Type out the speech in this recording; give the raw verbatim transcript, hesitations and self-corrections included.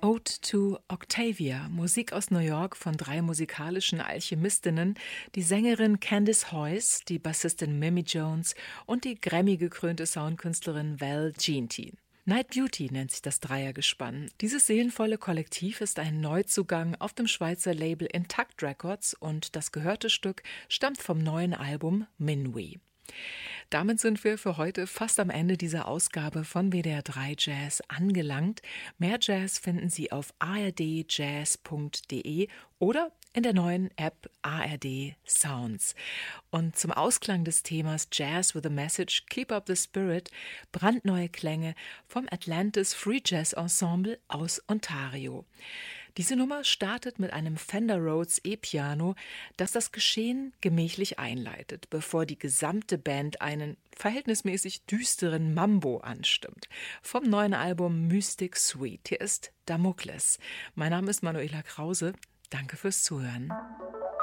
Ode to Octavia, Musik aus New York von drei musikalischen Alchemistinnen, die Sängerin Candice Hoyce, die Bassistin Mimi Jones und die Grammy-gekrönte Soundkünstlerin Val Jeanty. Night Beauty nennt sich das Dreiergespann. Dieses seelenvolle Kollektiv ist ein Neuzugang auf dem Schweizer Label Intact Records und das gehörte Stück stammt vom neuen Album Minwi. Damit sind wir für heute fast am Ende dieser Ausgabe von W D R drei Jazz angelangt. Mehr Jazz finden Sie auf a r d jazz punkt d e oder in der neuen App A R D Sounds. Und zum Ausklang des Themas Jazz with a Message, Keep Up the Spirit, brandneue Klänge vom Atlantis Free Jazz Ensemble aus Ontario. Diese Nummer startet mit einem Fender Rhodes E-Piano, das das Geschehen gemächlich einleitet, bevor die gesamte Band einen verhältnismäßig düsteren Mambo anstimmt. Vom neuen Album Mystic Suite. Hier ist Damokles. Mein Name ist Manuela Krause. Danke fürs Zuhören.